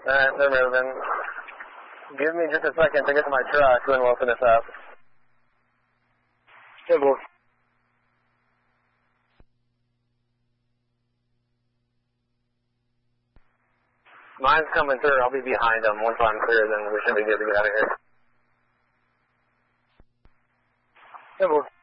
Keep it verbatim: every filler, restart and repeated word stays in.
Alright, they're moving. Give me just a second to get to my truck, then we'll open this up. Yeah, boy. Mine's coming through. I'll be behind them. Once I'm clear, then we should be good to get out of here. Yeah, boy.